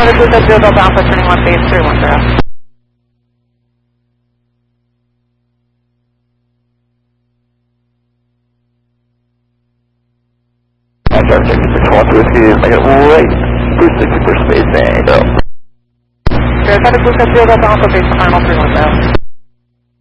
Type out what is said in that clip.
Recruit at Zero Alpha 21 base 310. I'm sorry, taking 612 with you, make it right, boost the super space and go. Recruit at Zero Alpha base final 310.